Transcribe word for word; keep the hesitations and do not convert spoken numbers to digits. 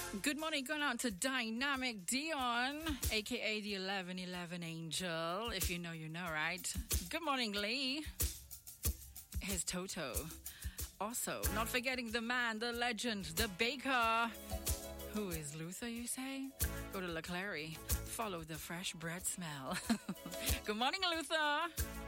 Good morning, going out to Dynamic Dion, aka the eleven eleven Angel. If you know, you know, right? Good morning, Lee. Here's Toto. Also, not forgetting the man, the legend, the baker. Who is Luther, you say? Go to La Clary. Follow the fresh bread smell. Good morning, Luther.